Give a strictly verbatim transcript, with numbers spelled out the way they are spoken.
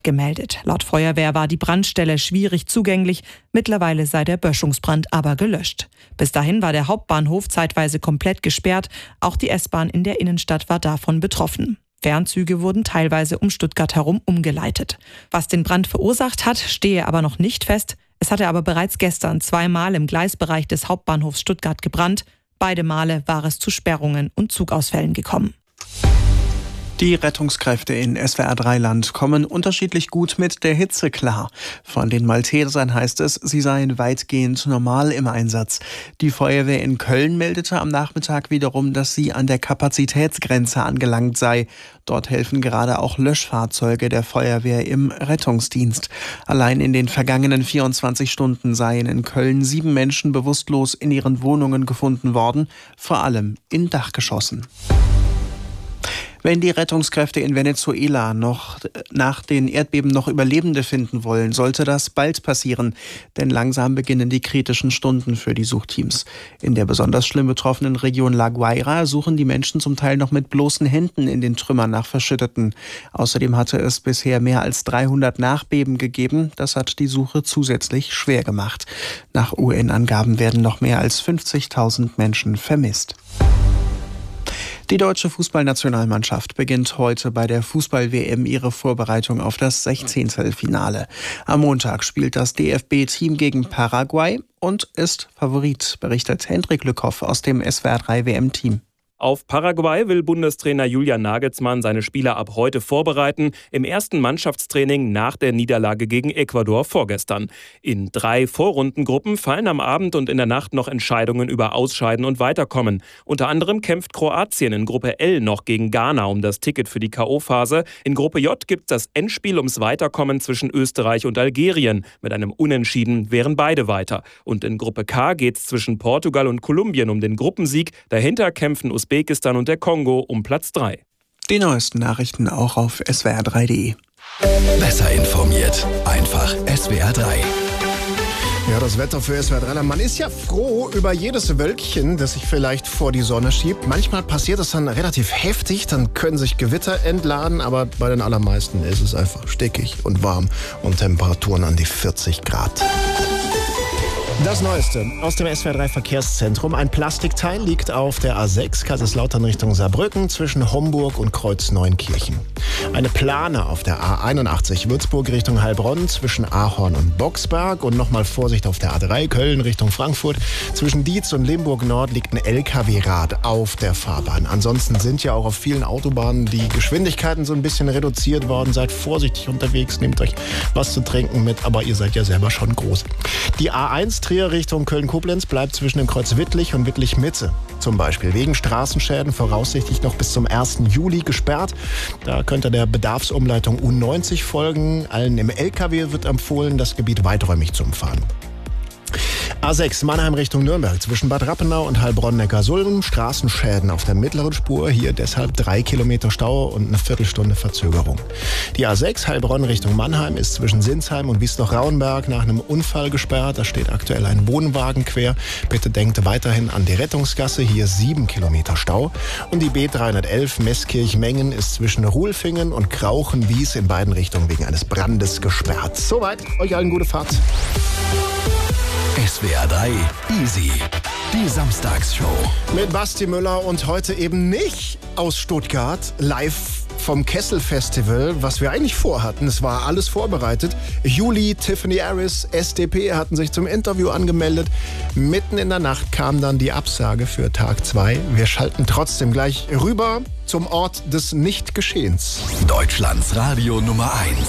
gemeldet. Laut Feuerwehr war die Brandstelle schwierig zugänglich, mittlerweile sei der Böschungsbrand aber gelöscht. Bis dahin war der Hauptbahnhof zeitweise komplett gesperrt, auch die S-Bahn in der Innenstadt war davon betroffen. Fernzüge wurden teilweise um Stuttgart herum umgeleitet. Was den Brand verursacht hat, stehe aber noch nicht fest. Es hatte aber bereits gestern zweimal im Gleisbereich des Hauptbahnhofs Stuttgart gebrannt. Beide Male war es zu Sperrungen und Zugausfällen gekommen. Die Rettungskräfte in S W R drei Land kommen unterschiedlich gut mit der Hitze klar. Von den Maltesern heißt es, sie seien weitgehend normal im Einsatz. Die Feuerwehr in Köln meldete am Nachmittag wiederum, dass sie an der Kapazitätsgrenze angelangt sei. Dort helfen gerade auch Löschfahrzeuge der Feuerwehr im Rettungsdienst. Allein in den vergangenen vierundzwanzig Stunden seien in Köln sieben Menschen bewusstlos in ihren Wohnungen gefunden worden, vor allem in Dachgeschossen. Wenn die Rettungskräfte in Venezuela noch nach den Erdbeben noch Überlebende finden wollen, sollte das bald passieren. Denn langsam beginnen die kritischen Stunden für die Suchteams. In der besonders schlimm betroffenen Region La Guaira suchen die Menschen zum Teil noch mit bloßen Händen in den Trümmern nach Verschütteten. Außerdem hatte es bisher mehr als dreihundert Nachbeben gegeben. Das hat die Suche zusätzlich schwer gemacht. Nach U N-Angaben werden noch mehr als fünfzigtausend Menschen vermisst. Die deutsche Fußballnationalmannschaft beginnt heute bei der Fußball-W M ihre Vorbereitung auf das Sechzehntelfinale. Am Montag spielt das D F B-Team gegen Paraguay und ist Favorit, berichtet Hendrik Lückhoff aus dem S W R drei W M-Team. Auf Paraguay will Bundestrainer Julian Nagelsmann seine Spieler ab heute vorbereiten, im ersten Mannschaftstraining nach der Niederlage gegen Ecuador vorgestern. In drei Vorrundengruppen fallen am Abend und in der Nacht noch Entscheidungen über Ausscheiden und Weiterkommen. Unter anderem kämpft Kroatien in Gruppe L noch gegen Ghana um das Ticket für die K O-Phase. In Gruppe J gibt es das Endspiel ums Weiterkommen zwischen Österreich und Algerien. Mit einem Unentschieden wären beide weiter. Und in Gruppe K geht es zwischen Portugal und Kolumbien um den Gruppensieg. Dahinter kämpfen Usbekistan und der Kongo um Platz drei. Die neuesten Nachrichten auch auf S W R drei punkt de. Besser informiert, einfach S W R drei. Ja, das Wetter für S W R drei. Man ist ja froh über jedes Wölkchen, das sich vielleicht vor die Sonne schiebt. Manchmal passiert es dann relativ heftig, dann können sich Gewitter entladen, aber bei den allermeisten ist es einfach stickig und warm und Temperaturen an die vierzig Grad. Das Neueste aus dem S W R drei Verkehrszentrum. Ein Plastikteil liegt auf der A sechs Kaiserslautern Richtung Saarbrücken zwischen Homburg und Kreuz-Neunkirchen. Eine Plane auf der A einundachtzig Würzburg Richtung Heilbronn zwischen Ahorn und Boxberg. Und nochmal Vorsicht auf der A drei Köln Richtung Frankfurt. Zwischen Dietz und Limburg Nord liegt ein L K W-Rad auf der Fahrbahn. Ansonsten sind ja auch auf vielen Autobahnen die Geschwindigkeiten so ein bisschen reduziert worden. Seid vorsichtig unterwegs, nehmt euch was zu trinken mit, aber ihr seid ja selber schon groß. Die A eins Trier Richtung Köln-Koblenz bleibt zwischen dem Kreuz Wittlich und Wittlich-Mitte zum Beispiel wegen Straßenschäden voraussichtlich noch bis zum ersten Juli gesperrt. Da könnte der Bedarfsumleitung U neunzig folgen. Allen im L K W wird empfohlen, das Gebiet weiträumig zu umfahren. A sechs Mannheim Richtung Nürnberg zwischen Bad Rappenau und Heilbronn-Neckarsulm. Straßenschäden auf der mittleren Spur. Hier deshalb drei Kilometer Stau und eine Viertelstunde Verzögerung. Die A sechs Heilbronn Richtung Mannheim ist zwischen Sinsheim und Wiesloch-Rauenberg nach einem Unfall gesperrt. Da steht aktuell ein Wohnwagen quer. Bitte denkt weiterhin an die Rettungsgasse. Hier sieben Kilometer Stau. Und die B dreihundertelf Meßkirch-Mengen ist zwischen Ruhlfingen und Krauchen-Wies in beiden Richtungen wegen eines Brandes gesperrt. Soweit. Euch allen gute Fahrt. S W R drei Easy. Die Samstagsshow. Mit Basti Müller und heute eben nicht aus Stuttgart, live vom Kessel Festival, was wir eigentlich vorhatten. Es war alles vorbereitet. Juli, Tiffany Harris, S D P hatten sich zum Interview angemeldet. Mitten in der Nacht kam dann die Absage für Tag zwei. Wir schalten trotzdem gleich rüber zum Ort des Nichtgeschehens. Deutschlands Radio Nummer eins.